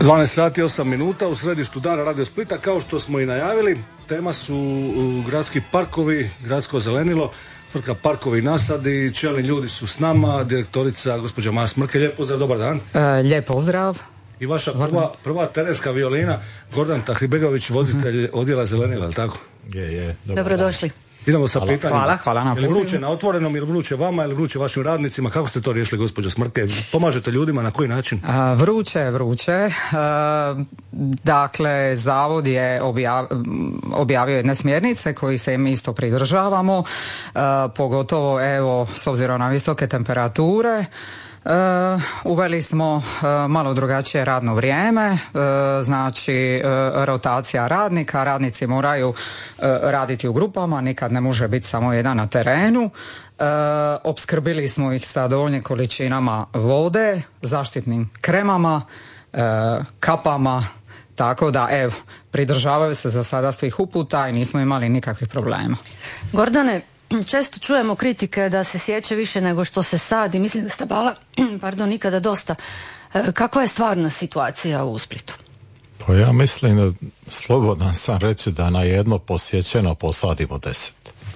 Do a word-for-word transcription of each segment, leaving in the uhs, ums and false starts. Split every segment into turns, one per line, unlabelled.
dvanaest sati osam minuta u središtu dana Radio Splita, kao što smo i najavili. Tema su gradski parkovi, gradsko zelenilo, tvrtka Parkovi i nasadi. Čelni ljudi su s nama, direktorica gospođa Maja Smrkelj. Lijep pozdrav, dobar dan.
E, lijep pozdrav.
I vaša prva, prva terenska violina, Gordan Tahribegović, voditelj odjela zelenila, je li tako?
Je, je.
Dobrodošli.
Idemo sa
hvala,
pitanjima.
Hvala, hvala na
pozivu. Je li vruće na otvorenom, ili vruće vama, ili vruće vašim radnicima? Kako ste to riješili, gospođo Smrkelj? Pomažete ljudima, na koji način?
A, vruće, vruće. A, dakle, Zavod je objav, objavio jedne smjernice koji se mi isto pridržavamo, a, pogotovo, evo, s obzirom na visoke temperature. Uh, uveli smo uh, malo drugačije radno vrijeme, uh, znači uh, rotacija radnika, radnici moraju uh, raditi u grupama, nikad ne može biti samo jedan na terenu. Uh, opskrbili smo ih sa dovoljnim količinama vode, zaštitnim kremama, uh, kapama, tako da evo, pridržavaju se za sada svih uputa i nismo imali nikakvih problema.
Gordane, često čujemo kritike da se sječe više nego što se sadi. Mislim da stabala, pardon, nikada dosta. Kakva je stvarna situacija u Splitu?
Pa ja mislim da slobodan sam reći da na jedno posjećeno posadimo deset.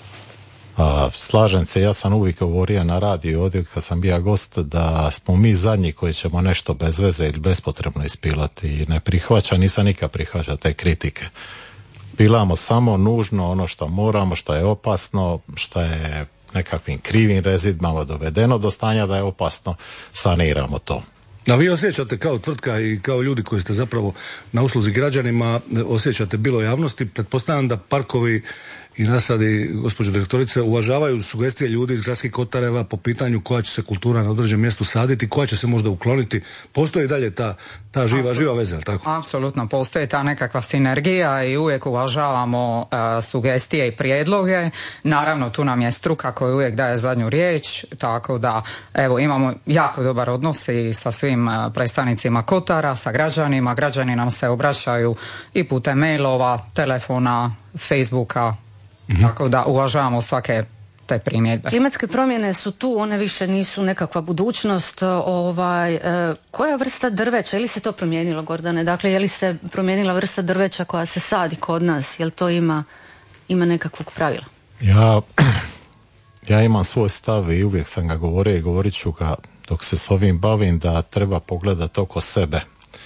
A, slažem se, ja sam uvijek govorio na radiju ovdje kad sam bio gost da smo mi zadnji koji ćemo nešto bez veze ili bespotrebno ispilati i ne prihvaća, nisam nikad prihvaća te kritike. Pilamo samo nužno ono što moramo, što je opasno, što je nekakvim krivim rezidbama dovedeno do stanja da je opasno, saniramo to.
A vi osjećate kao tvrtka i kao ljudi koji ste zapravo na usluzi građanima, osjećate bilo javnosti, pretpostavljam da Parkovi i nasadi, gospođo direktorice, uvažavaju sugestije ljudi iz gradskih kotareva po pitanju koja će se kultura na određenom mjestu saditi, koja će se možda ukloniti. Postoji dalje ta, ta živa, živa veza, je li tako?
Apsolutno, postoji ta nekakva sinergija i uvijek uvažavamo uh, sugestije i prijedloge. Naravno, tu nam je struka koja uvijek daje zadnju riječ, tako da evo, imamo jako dobar odnos i sa svim uh, predstavnicima kotara, sa građanima. Građani nam se obraćaju i putem mailova, telefona, Facebooka, mm-hmm. tako da uvažavamo svake te primjedbe.
Klimatske promjene su tu, one više nisu nekakva budućnost. Ovaj, e, koja vrsta drveća, je li se to promijenilo, Gordane? Dakle, je li se promijenila vrsta drveća koja se sadi kod nas? Je li to ima, ima nekakvog pravila?
Ja, ja imam svoj stav i uvijek sam ga govorio i govorit ću ga dok se s ovim bavim, da treba pogledati oko sebe.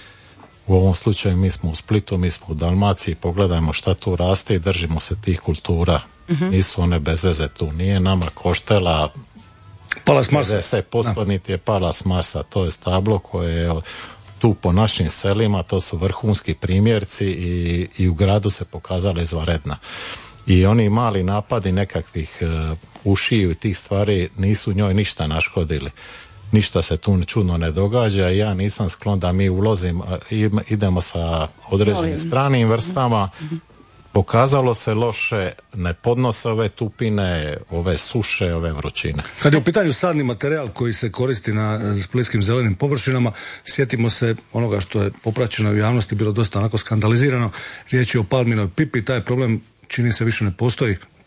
U ovom slučaju mi smo u Splitu, mi smo u Dalmaciji, pogledajmo šta tu raste i držimo se tih kultura. Uh-huh. Nisu one bez veze tu. Nije nama koštela
pala s Marsa.
pedeset posto niti je pala s Marsa. To je stablo koje je tu po našim selima, to su vrhunski primjerci i, i u gradu se pokazala izvanredna. I oni mali napadi nekakvih uh, ušiju i tih stvari nisu njoj ništa naškodili. Ništa se tu čudno ne događa i ja nisam sklon da mi ulazimo, idemo sa određenim stranim vrstama. Pokazalo se loše, ne podnose ove tupine, ove suše, ove vrućine.
Kad je u pitanju sadni materijal koji se koristi na splitskim zelenim površinama, sjetimo se onoga što je popraćeno u javnosti, bilo dosta onako skandalizirano. Riječ je o palminoj pipi, taj problem čini se više ne postoji.